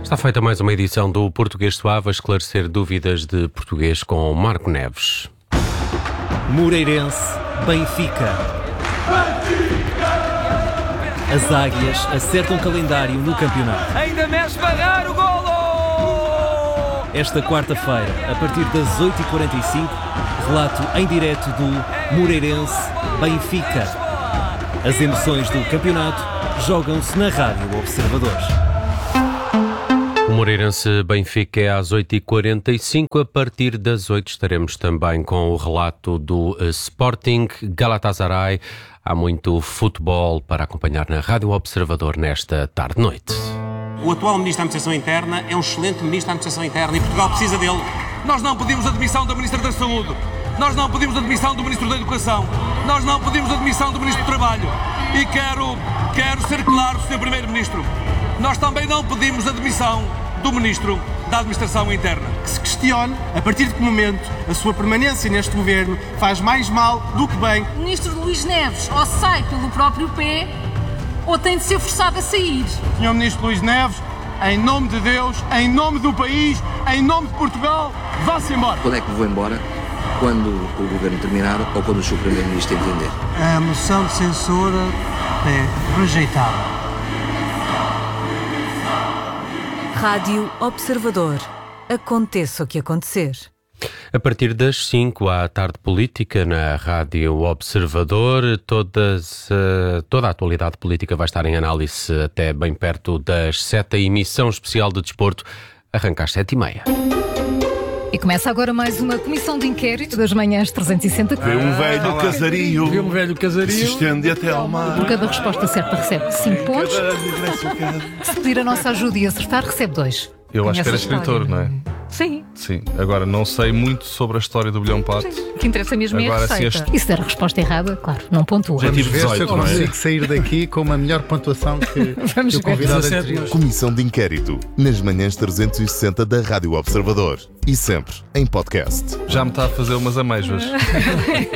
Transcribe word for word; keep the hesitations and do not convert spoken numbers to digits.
Está feita mais uma edição do Português Suave, a esclarecer dúvidas de português com Marco Neves. Moreirense, Benfica. As águias acertam calendário no campeonato. Ainda mexe pagar o golo! Esta quarta-feira, a partir das oito e quarenta e cinco, relato em direto do Moreirense, Benfica. As emoções do campeonato jogam-se na Rádio Observador. O Moreirense Benfica é às oito e quarenta e cinco. A partir das oito estaremos também com o relato do Sporting Galatasaray. Há muito futebol para acompanhar na Rádio Observador nesta tarde-noite. O atual Ministro da Administração Interna é um excelente Ministro da Administração Interna e Portugal precisa dele. Nós não pedimos a demissão da Ministra da Saúde. Nós não pedimos a demissão do Ministro da Educação. Nós não pedimos a demissão do Ministro do Trabalho. E quero, quero ser claro, senhor Primeiro-Ministro, nós também não pedimos a demissão do Ministro da Administração Interna. Que se questione a partir de que momento a sua permanência neste governo faz mais mal do que bem. O Ministro Luís Neves ou sai pelo próprio pé ou tem de ser forçado a sair. senhor Ministro Luís Neves, em nome de Deus, em nome do país, em nome de Portugal, vá-se embora. Quando é que vou embora? Quando o governo terminar ou quando o seu Primeiro-Ministro entender? A moção de censura é rejeitada. Rádio Observador. Aconteça o que acontecer. A partir das cinco há a tarde política na Rádio Observador. Todas, uh, toda a atualidade política vai estar em análise até bem perto das sete. A emissão especial de desporto arranca às sete e meia. E começa agora mais uma comissão de inquérito das manhãs trezentos e sessenta. Vê um velho ah, casario, vê um velho casario, se estende até ao mar. Por cada resposta certa recebe cinco pontos. Se pedir a nossa ajuda e acertar, recebe dois. Eu Tem acho que era escritor, não é? Sim. Sim. Agora, não sei muito sobre a história do Bilhão Pato. O que interessa mesmo Agora, é a receita. este... E se der a resposta errada, claro, não pontua. Já tive dezoito, se eu consigo sair daqui com uma melhor pontuação que, Vamos que o convidado anterior. Comissão de inquérito, nas manhãs trezentos e sessenta da Rádio Observador. E sempre em podcast. Já me está a fazer umas amêijoas.